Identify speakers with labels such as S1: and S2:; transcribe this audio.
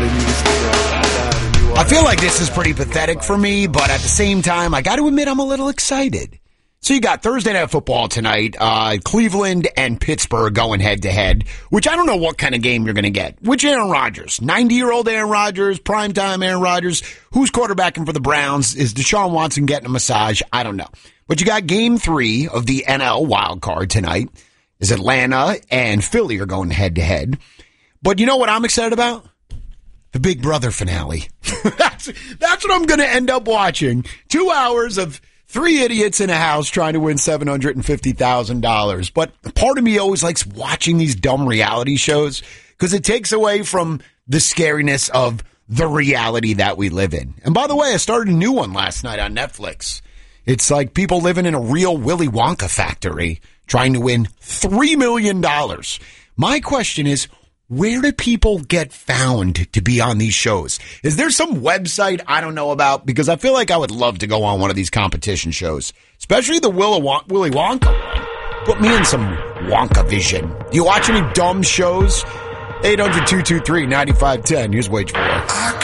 S1: I feel like this is pretty pathetic for me, but at the same time, I got to admit I'm a little excited. So you got Thursday Night Football tonight, Cleveland and Pittsburgh going head-to-head, which I don't know what kind of game you're going to get. Which Aaron Rodgers? 90-year-old Aaron Rodgers, primetime Aaron Rodgers. Who's quarterbacking for the Browns? Is Deshaun Watson getting a massage? I don't know. But you got Game 3 of the NL wild card tonight. Is Atlanta and Philly are going head-to-head. But you know what I'm excited about? The Big Brother finale. That's what I'm going to end up watching. 2 hours of 3 idiots in a house trying to win $750,000. But part of me always likes watching these dumb reality shows because it takes away from the scariness of the reality that we live in. And by the way, I started a new one last night on Netflix. It's like people living in a real Willy Wonka factory trying to win $3 million. My question is, where do people get found to be on these shows? Is there some website I don't know about? Because I feel like I would love to go on one of these competition shows, especially the Willy Wonka one. Put me in some Wonka vision. You watch any dumb shows? 800-223-9510. Here's Wage for It.